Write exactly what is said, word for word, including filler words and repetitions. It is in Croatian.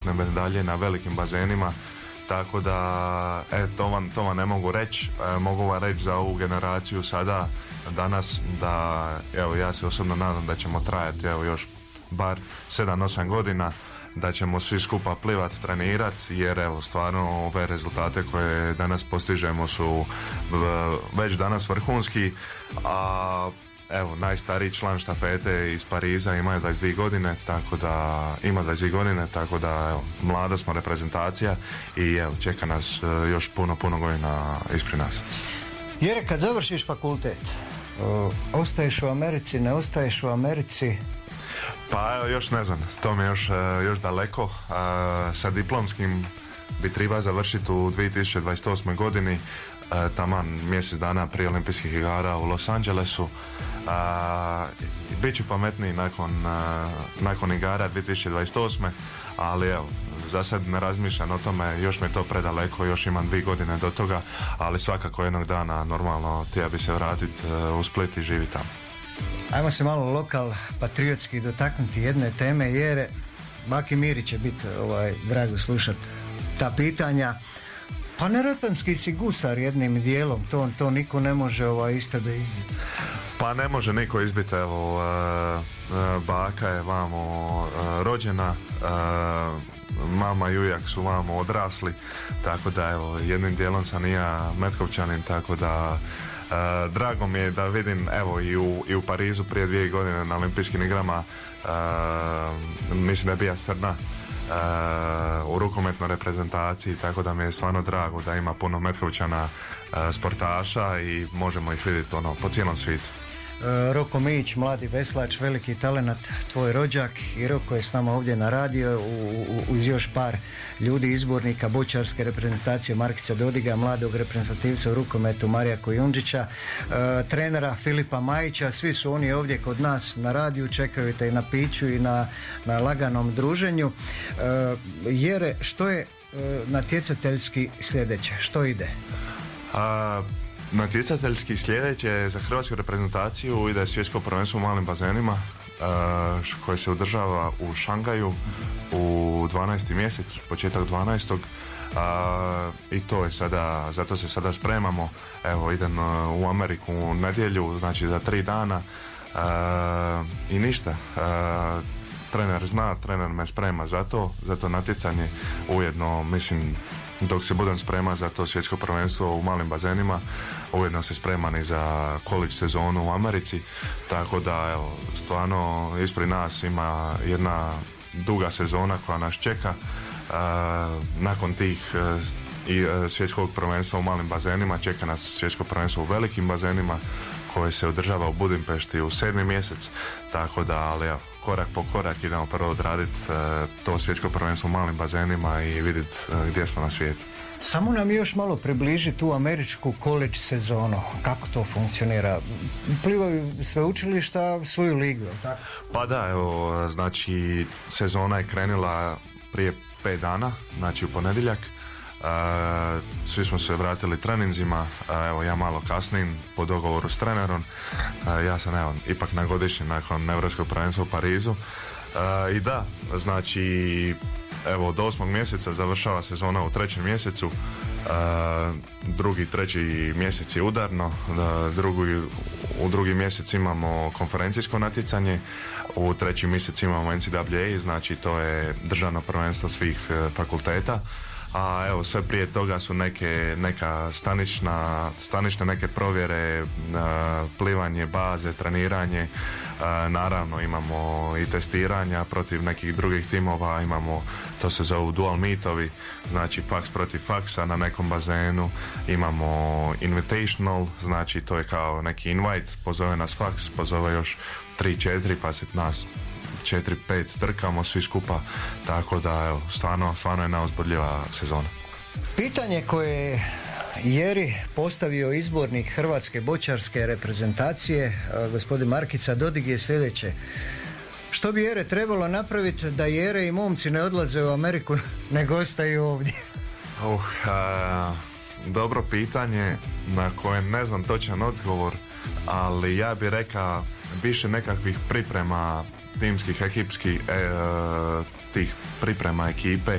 zlatne medalje na velikim bazenima, tako da e, to, vam, to vam ne mogu reći. E, mogu vam reći za ovu generaciju sada, danas, da evo ja se osobno nadam da ćemo trajati evo još bar sedam osam godina, da ćemo svi skupa plivat, trenirat, jer evo stvarno ove rezultate koje danas postižemo su već danas vrhunski, a evo najstariji član štafete iz Pariza ima dvadeset dvije godine, tako da ima dvadeset dvije godine, tako da evo, mlada smo reprezentacija i evo čeka nas još puno, puno godina ispred nas. Jere, kad završiš fakultet, o, ostaješ u Americi, ne ostaješ u Americi? Pa evo, još ne znam, to mi je još, još daleko. Sa diplomskim bi treba završiti u dvije tisuće dvadeset osmoj godini, taman mjesec dana prije olimpijskih igara u Los Angelesu. Biće pametniji nakon, nakon igara dvije tisuće dvadeset osme, ali evo, za sad ne razmišljam o tome, još mi je to predaleko, još imam dvije godine do toga, ali svakako jednog dana normalno htio bi se vratiti u Split i živjeti tamo. Ajmo se malo lokal patriotski dotaknuti jedne teme, jer Baki Miri će biti ovaj, drago slušati ta pitanja. Pa neretvanski si gusar jednim dijelom, to, to niko ne može ovaj, isto da izbiti. Pa ne može niko izbiti, evo, uh, uh, baka je vamo uh, rođena, uh, mama i ujak su vamo odrasli, tako da evo, jednim dijelom sam i ja Metkovčanin, tako da Uh, drago mi je da vidim evo i u, i u Parizu prije dvije godine na olimpijskim igrama, uh, mislim da je bija Srna uh, u rukometnoj reprezentaciji, tako da mi je stvarno drago da ima puno Metkovčana uh, sportaša i možemo ih vidjeti ono, po cijelom svijetu. Roko Mijić, mladi veslač, veliki talenat, tvoj rođak, i Roko je s nama ovdje na radio uz još par ljudi, izbornika boćarske reprezentacije Markica Dodiga, mladog reprezentativca u rukometu Marija Kojundžića, e, trenera Filipa Majića. Svi su oni ovdje kod nas na radiju, čekaju te i na piću i na, na laganom druženju. E, Jere, što je e, natjecateljski sljedeće? Što ide? A... Natjecateljski sljedeće za hrvatsku reprezentaciju ide svjetsko prvenstvo u malim bazenima uh, koje se održava u Šangaju u dvanaesti mjesec, početak dvanaestog Uh, i to je sada, zato se sada spremamo. Evo, idem uh, u Ameriku u nedjelju, znači za tri dana uh, i ništa. Uh, trener zna, trener me sprema za to, za to natjecanje. Ujedno, mislim, dok se budem spreman za to svjetsko prvenstvo u malim bazenima, ujedno se spreman i za college sezonu u Americi, tako da evo, stvarno ispred nas ima jedna duga sezona koja nas čeka. Uh, nakon tih uh, i uh, svjetskog prvenstva u malim bazenima čeka nas svjetsko prvenstvo u velikim bazenima koje se održava u Budimpešti u sedmi mjesec, tako da, ali evo, korak po korak idemo prvo odraditi uh, to svjetsko prvenstvo u malim bazenima i vidjeti uh, gdje smo na svijetu. Samo nam još malo približi tu američku college sezonu, kako to funkcionira? Plivaju sveučilišta svoju ligu, tako? Pa da, evo, znači sezona je krenula prije pet dana, znači u ponedjeljak. Uh, svi smo se vratili treninzima, uh, evo ja malo kasnim po dogovoru s trenerom. Uh, ja sam evo ipak na godišnji nakon Europskog prvenstva u Parizu. Uh, I da, znači evo od osmog mjeseca završava sezona u trećem mjesecu, uh, drugi, treći mjesec je udarno, uh, drugi, u drugi mjesec imamo konferencijsko natjecanje, u treći mjesec imamo N C A A, znači to je državno prvenstvo svih uh, fakulteta. A evo sve prije toga su neke, neka stanična, stanične neke provjere, plivanje, baze, treniranje, naravno imamo i testiranja protiv nekih drugih timova, imamo, to se zovu dual meetovi, znači faks protiv faksa na nekom bazenu, imamo invitational, znači to je kao neki invite, pozove nas faks, pozove još tri četiri pa se nas četiri pet trkamo svi skupa, tako da evo, stvarno, stvarno je neuzbudljiva sezona. Pitanje koje je Jeri postavio izbornik hrvatske boćarske reprezentacije, gospodin Markica Dodig, je sljedeće: što bi Jere trebalo napraviti da Jere i momci ne odlaze u Ameriku nego ostaju ovdje? Uh, a, dobro pitanje na koje ne znam točan odgovor, ali ja bih rekao više nekakvih priprema timskih, ekipskih, e, tih priprema ekipe,